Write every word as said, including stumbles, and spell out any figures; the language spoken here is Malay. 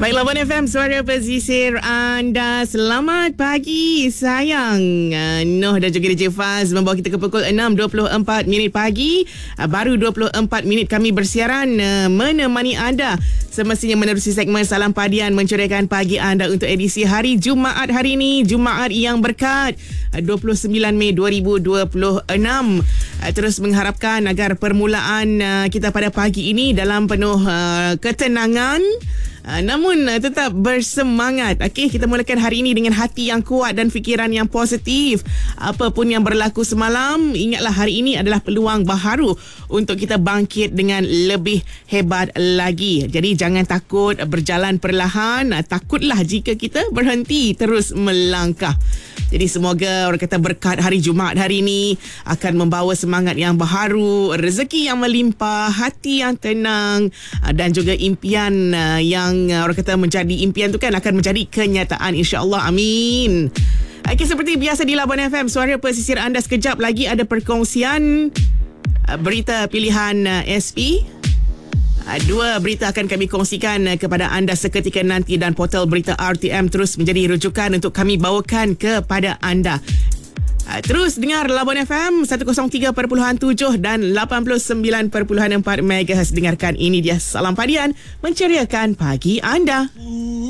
Baiklah, Labuan F M, suara pesisir anda. Selamat pagi, sayang. Uh, Noh dan juga D J Faz membawa kita ke pukul enam dua puluh empat minit pagi. Uh, baru dua puluh empat minit kami bersiaran uh, menemani anda. Semestinya menerusi segmen Salam Padian, menceriakan pagi anda untuk edisi hari Jumaat hari ini. Jumaat yang berkat, uh, dua puluh sembilan Mei dua ribu dua puluh enam. Uh, terus mengharapkan agar permulaan uh, kita pada pagi ini dalam penuh uh, ketenangan. Uh, namun uh, tetap bersemangat. Okey, kita mulakan hari ini dengan hati yang kuat dan fikiran yang positif. Apapun yang berlaku semalam, ingatlah hari ini adalah peluang baharu untuk kita bangkit dengan lebih hebat lagi. Jadi jangan takut berjalan perlahan. Uh, takutlah jika kita berhenti terus melangkah. Jadi semoga orang kata berkat hari Jumaat hari ini akan membawa semangat yang baharu, rezeki yang melimpah, hati yang tenang dan juga impian yang orang kata menjadi impian tu kan akan menjadi kenyataan, insya-Allah. Amin. Okey, seperti biasa di Labuan F M, suara pesisir anda, sekejap lagi ada perkongsian berita pilihan S P. Dua berita akan kami kongsikan kepada anda seketika nanti dan portal berita R T M terus menjadi rujukan untuk kami bawakan kepada anda. Terus dengar Labuan F M seratus tiga perpuluhan tujuh dan lapan puluh sembilan perpuluhan empat megahertz. Dengarkan, ini dia Salam Padian, menceriakan pagi anda.